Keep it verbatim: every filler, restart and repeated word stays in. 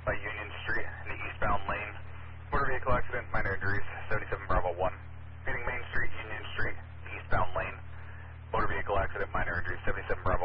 by Union Street in the eastbound lane. Motor vehicle accident, minor injuries, seventy-seven Bravo one. Hitting Main Street, Union Street, eastbound lane. Motor vehicle accident, minor injuries, seventy-seven Bravo